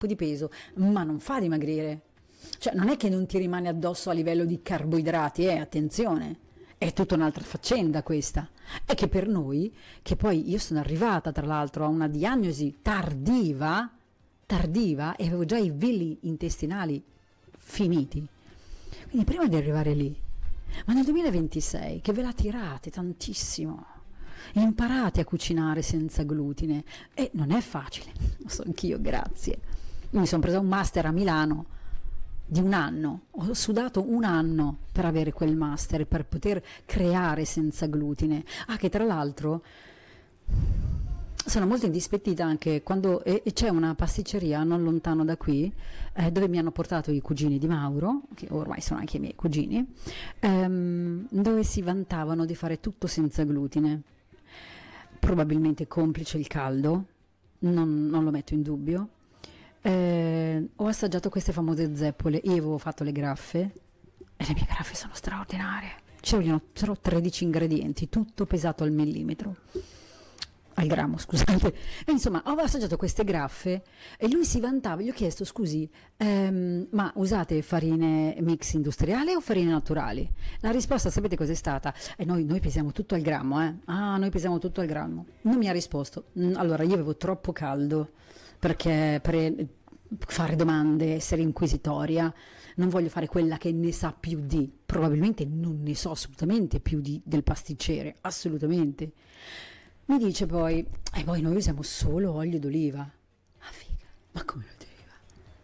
di peso, ma non fa dimagrire. Cioè non è che non ti rimane addosso a livello di carboidrati, attenzione, è tutta un'altra faccenda questa. È che per noi, che poi io sono arrivata tra l'altro a una diagnosi tardiva e avevo già i villi intestinali finiti. Quindi prima di arrivare lì, ma nel 2026 che ve la tirate tantissimo, imparate a cucinare senza glutine e non è facile, lo so anch'io, grazie. Io mi sono presa un master a Milano di un anno, ho sudato un anno per avere quel master, per poter creare senza glutine. Che tra l'altro sono molto indispettita anche quando c'è una pasticceria non lontano da qui, dove mi hanno portato i cugini di Mauro, che ormai sono anche i miei cugini, dove si vantavano di fare tutto senza glutine, probabilmente complice il caldo, non lo metto in dubbio. Ho assaggiato queste famose zeppole, io avevo fatto le graffe e le mie graffe sono straordinarie, ci vogliono solo 13 ingredienti, tutto pesato al millimetro, al grammo, scusate. E insomma, ho assaggiato queste graffe e lui si vantava. Gli ho chiesto: scusi, ma usate farine mix industriali o farine naturali? La risposta, sapete cos'è stata? Noi pesiamo tutto al grammo, noi pesiamo tutto al grammo. Non mi ha risposto. Allora, io avevo troppo caldo perché per fare domande, essere inquisitoria, non voglio fare quella che ne sa più di, probabilmente non ne so assolutamente più del pasticcere, assolutamente. Mi dice poi noi usiamo solo olio d'oliva. Ma figa, ma come olio d'oliva?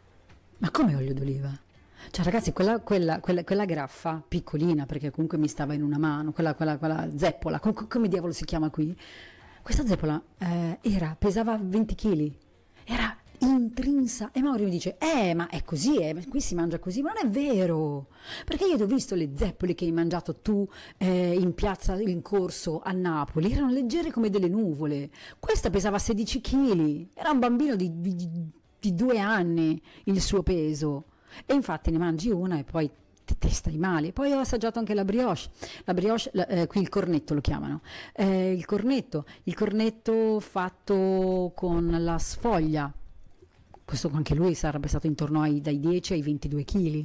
Ma come olio d'oliva? Cioè ragazzi, quella graffa piccolina, perché comunque mi stava in una mano, quella zeppola, come diavolo si chiama qui? Questa zeppola pesava 20 kg, era intrinsa. E Mauro mi dice: ma è così, qui si mangia così. Ma non è vero, perché io ho visto le zeppole che hai mangiato tu in piazza in corso a Napoli, erano leggere come delle nuvole. Questa pesava 16 kg, era un bambino di 2 anni il suo peso, e infatti ne mangi una e poi te stai male. Poi ho assaggiato anche la brioche, qui il cornetto lo chiamano, il cornetto fatto con la sfoglia. Questo anche lui sarebbe stato intorno dai 10 ai 22 kg.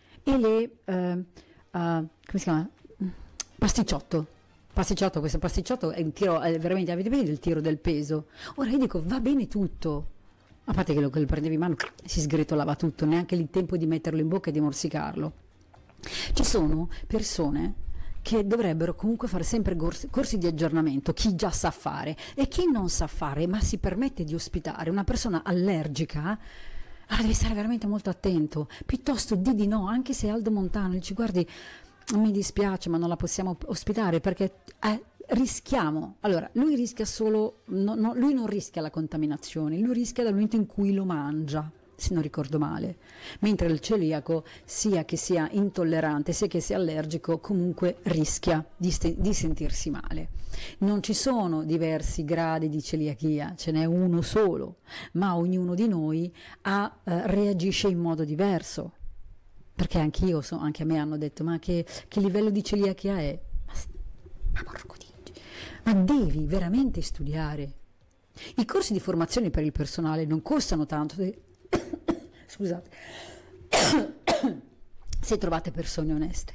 E come si chiama? Pasticciotto, questo pasticciotto è un tiro, veramente, avete visto il tiro del peso? Ora io dico, va bene tutto, a parte che lo prendevi in mano, si sgretolava tutto, neanche il tempo di metterlo in bocca e di morsicarlo. Ci sono persone che dovrebbero comunque fare sempre corsi di aggiornamento, chi già sa fare, e chi non sa fare ma si permette di ospitare una persona allergica, allora devi stare veramente molto attento, piuttosto di no, anche se Aldo Montano dici: guardi, mi dispiace ma non la possiamo ospitare perché rischiamo. Allora, lui rischia solo, lui non rischia la contaminazione, lui rischia dal momento in cui lo mangia, se non ricordo male, mentre il celiaco, sia che sia intollerante sia che sia allergico, comunque rischia di sentirsi male. Non ci sono diversi gradi di celiachia, ce n'è uno solo, ma ognuno di noi reagisce in modo diverso, perché anche a me hanno detto: ma che livello di celiachia è? Ma porco Dio, ma devi veramente studiare. I corsi di formazione per il personale non costano tanto, scusate, se trovate persone oneste.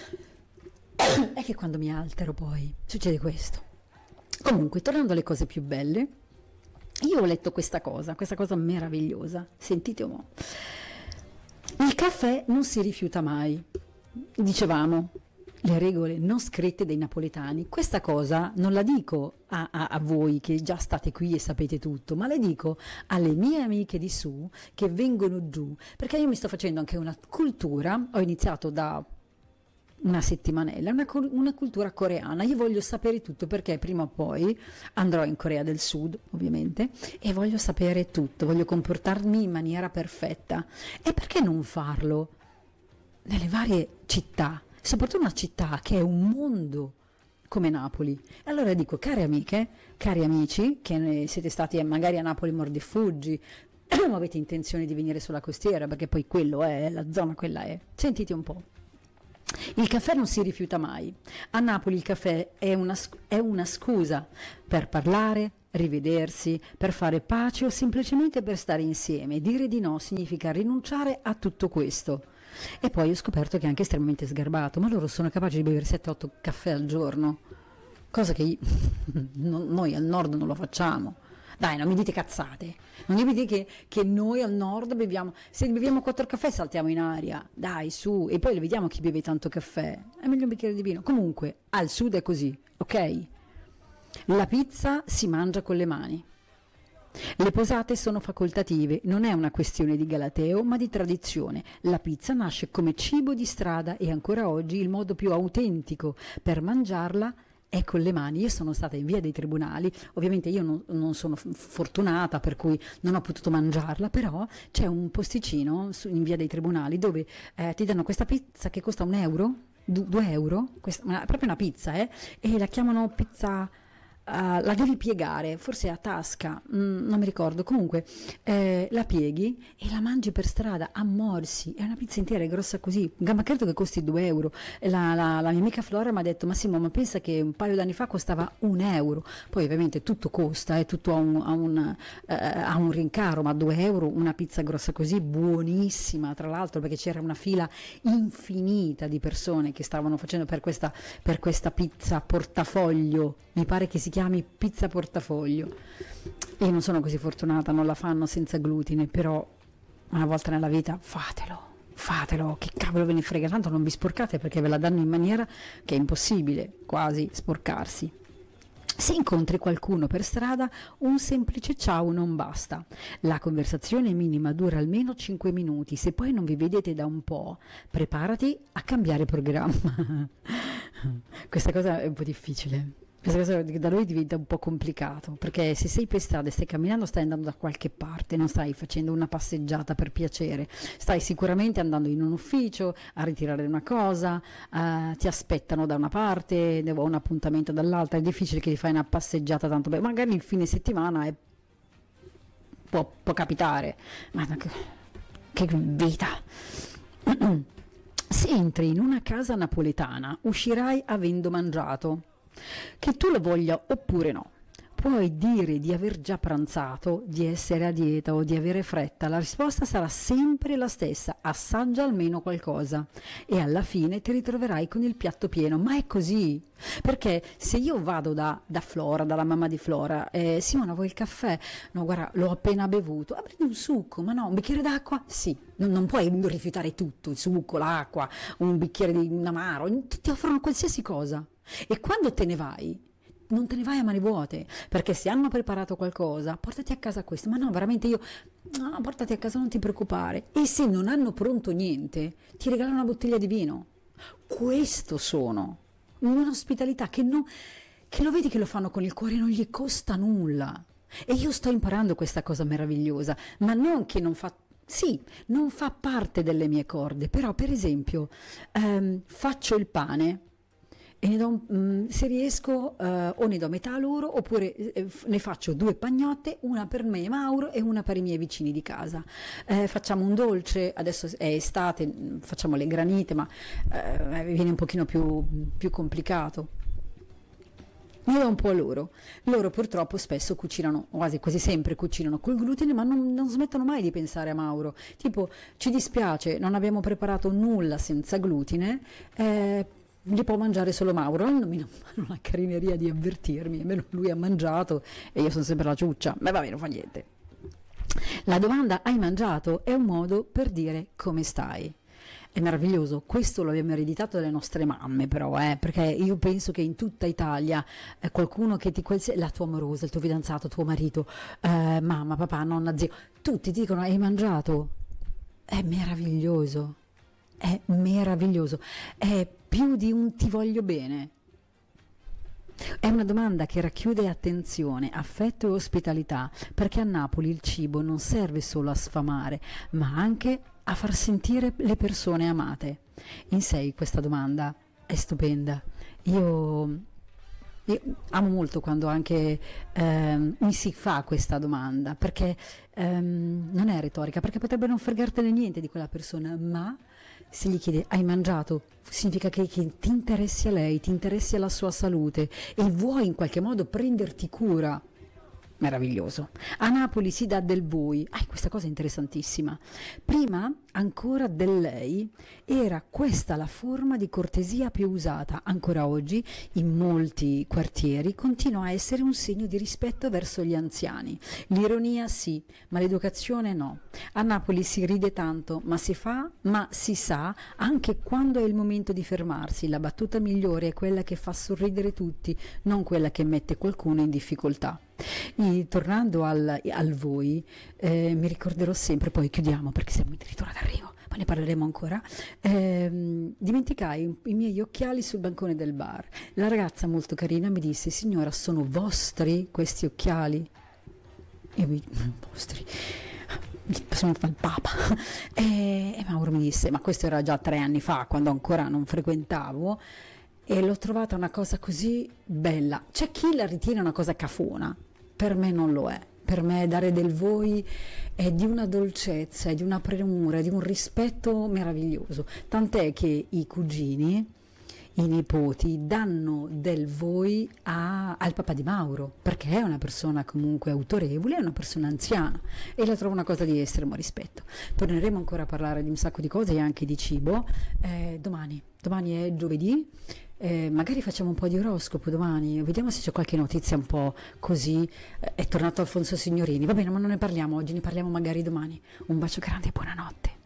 È che quando mi altero poi succede questo. Comunque, tornando alle cose più belle, io ho letto questa cosa meravigliosa, sentite un po'. Il caffè non si rifiuta mai, dicevamo, le regole non scritte dei napoletani. Questa cosa non la dico a voi che già state qui e sapete tutto, ma la dico alle mie amiche di su che vengono giù, perché io mi sto facendo anche una cultura, ho iniziato da una settimanella, una cultura coreana. Io voglio sapere tutto, perché prima o poi andrò in Corea del Sud, ovviamente, e voglio sapere tutto, voglio comportarmi in maniera perfetta. E perché non farlo nelle varie città, soprattutto una città che è un mondo come Napoli? E allora dico, care amiche, cari amici, che siete stati magari a Napoli mordi e fuggi, o avete intenzione di venire sulla costiera, perché poi quello è, la zona quella è, sentite un po'. Il caffè non si rifiuta mai. A Napoli il caffè è una scusa per parlare, rivedersi, per fare pace o semplicemente per stare insieme. Dire di no significa rinunciare a tutto questo. E poi ho scoperto che è anche estremamente sgarbato, ma loro sono capaci di bere 7-8 caffè al giorno, cosa che noi al nord non lo facciamo. Dai, non mi dite cazzate, non mi dite che noi al nord beviamo, se beviamo 4 caffè saltiamo in aria, dai su, e poi vediamo chi beve tanto caffè, è meglio un bicchiere di vino. Comunque, al sud è così, ok? La pizza si mangia con le mani. Le posate sono facoltative, non è una questione di galateo, ma di tradizione. La pizza nasce come cibo di strada e ancora oggi il modo più autentico per mangiarla è con le mani. Io sono stata in via dei Tribunali, ovviamente io non sono fortunata per cui non ho potuto mangiarla, però c'è un posticino in via dei Tribunali dove ti danno questa pizza che costa 1 euro, 2 euro, proprio una pizza, e la chiamano pizza. La devi piegare, forse a tasca, non mi ricordo, comunque la pieghi e la mangi per strada a morsi, è una pizza intera, è grossa così, ma credo che costi 2 euro. La mia amica Flora mi ha detto, Massimo, ma pensa che un paio d'anni fa costava 1 euro, poi ovviamente tutto costa, tutto ha un rincaro, ma 2 euro una pizza grossa così, buonissima tra l'altro, perché c'era una fila infinita di persone che stavano facendo per questa pizza portafoglio, mi pare che si chiami pizza portafoglio. Io non sono così fortunata, non la fanno senza glutine, però una volta nella vita fatelo, che cavolo ve ne frega, tanto non vi sporcate perché ve la danno in maniera che è impossibile quasi sporcarsi. Se incontri qualcuno per strada, un semplice ciao non basta. La conversazione minima dura almeno 5 minuti. Se poi non vi vedete da un po', preparati a cambiare programma. Questa cosa è un po' difficile. Questa cosa da noi diventa un po' complicato, perché se sei per strada e stai camminando, stai andando da qualche parte, non stai facendo una passeggiata per piacere, stai sicuramente andando in un ufficio a ritirare una cosa, ti aspettano da una parte o un appuntamento dall'altra, è difficile che ti fai una passeggiata tanto bene, magari il fine settimana può capitare, ma che vita! Se entri in una casa napoletana, uscirai avendo mangiato. Che tu lo voglia oppure no, puoi dire di aver già pranzato, di essere a dieta o di avere fretta, la risposta sarà sempre la stessa: assaggia almeno qualcosa e alla fine ti ritroverai con il piatto pieno. Ma è così, perché se io vado da Flora, dalla mamma di Flora, Simona vuoi il caffè? No, guarda, l'ho appena bevuto. Prendi un succo, ma no, un bicchiere d'acqua? Sì, non puoi rifiutare tutto, il succo, l'acqua, un bicchiere di un amaro, ti offrono qualsiasi cosa. E quando te ne vai, non te ne vai a mani vuote, perché se hanno preparato qualcosa, portati a casa questo. Ma no, veramente no, portati a casa, non ti preoccupare. E se non hanno pronto niente, ti regalano una bottiglia di vino. Questo sono un'ospitalità che lo vedi che lo fanno con il cuore, non gli costa nulla. E io sto imparando questa cosa meravigliosa, ma non che non fa... Sì, non fa parte delle mie corde, però per esempio faccio il pane e ne do se riesco o ne do metà a loro oppure ne faccio 2 pagnotte, una per me e Mauro e una per i miei vicini di casa. Facciamo un dolce, adesso è estate, facciamo le granite, ma viene un pochino più complicato. Ne do un po' a loro. Loro purtroppo spesso cucinano, quasi sempre cucinano col glutine, ma non smettono mai di pensare a Mauro. Tipo, ci dispiace, non abbiamo preparato nulla senza glutine, li può mangiare solo Mauro. Non mi fanno la carineria di avvertirmi, almeno lui ha mangiato e io sono sempre la ciuccia, ma va bene, non fa niente. La domanda hai mangiato è un modo per dire come stai. È meraviglioso, questo lo abbiamo ereditato dalle nostre mamme però, perché io penso che in tutta Italia qualcuno che la tua amorosa, il tuo fidanzato, tuo marito, mamma, papà, nonna, zio, tutti ti dicono hai mangiato. È meraviglioso, è più di un ti voglio bene. È una domanda che racchiude attenzione, affetto e ospitalità, perché a Napoli il cibo non serve solo a sfamare, ma anche a far sentire le persone amate. In sé questa domanda è stupenda. Io amo molto quando anche mi si fa questa domanda, perché non è retorica, perché potrebbe non fregartene niente di quella persona, ma se gli chiede hai mangiato, significa che ti interessi a lei, ti interessi alla sua salute e vuoi in qualche modo prenderti cura meraviglioso. A Napoli si dà del voi. Questa cosa è interessantissima. Prima ancora del lei era questa la forma di cortesia più usata. Ancora oggi in molti quartieri continua a essere un segno di rispetto verso gli anziani. L'ironia sì, ma l'educazione no. A Napoli si ride tanto, ma si sa anche quando è il momento di fermarsi. La battuta migliore è quella che fa sorridere tutti, non quella che mette qualcuno in difficoltà. Tornando al voi, mi ricorderò sempre, poi chiudiamo perché siamo addirittura d'arrivo, poi ne parleremo ancora. Dimenticai i miei occhiali sul bancone del bar. La ragazza molto carina mi disse: signora, sono vostri questi occhiali? Vostri? Sono dal Papa. E Mauro mi disse, ma questo era già 3 anni fa, quando ancora non frequentavo, e l'ho trovata una cosa così bella. C'è chi la ritiene una cosa cafona, per me non lo è. Per me dare del voi è di una dolcezza, è di una premura, è di un rispetto meraviglioso. Tant'è che i cugini, i nipoti, danno del voi al papà di Mauro, perché è una persona comunque autorevole, è una persona anziana, e la trovo una cosa di estremo rispetto. Torneremo ancora a parlare di un sacco di cose e anche di cibo domani è giovedì. Magari facciamo un po' di oroscopo domani, vediamo se c'è qualche notizia un po' così. È tornato Alfonso Signorini, va bene, ma non ne parliamo oggi, ne parliamo magari domani. Un bacio grande e buonanotte.